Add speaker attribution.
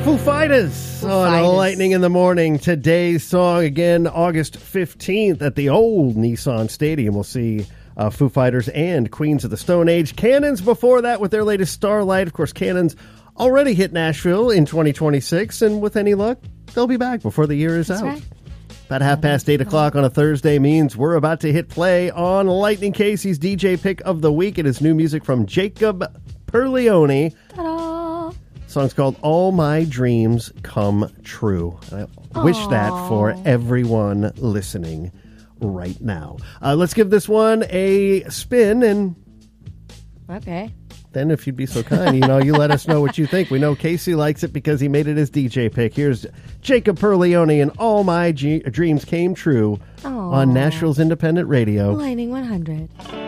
Speaker 1: Foo Fighters on Lightning in the Morning. Today's song, again, August 15th at the old Nissan Stadium. We'll see Foo Fighters and Queens of the Stone Age. Cannons before that with their latest Starlight. Of course, Cannons already hit Nashville in 2026, and with any luck, they'll be back before the year is out.
Speaker 2: Right.
Speaker 1: About 8:30 o'clock on a Thursday means we're about to hit play on Lightning Casey's DJ pick of the week. It is new music from Jacob Perleone.
Speaker 2: Ta-da!
Speaker 1: Song's called All My Dreams Come True. I wish that for everyone listening right now. Let's give this one a spin, and
Speaker 2: Okay.
Speaker 1: then if you'd be so kind, you let us know what you think. We know Casey likes it because he made it his DJ pick. Here's Jacob Perleone and All My Dreams Came True on Nashville's Independent Radio.
Speaker 2: Lightning 100.